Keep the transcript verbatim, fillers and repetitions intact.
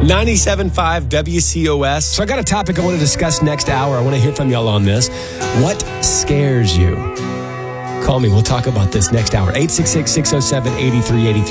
ninety-seven point five W C O S. So I got a topic I want to discuss next hour. I want to hear from y'all on this. What scares you? Call me. We'll talk about this next hour. eight six six, six oh seven, eight three eight three.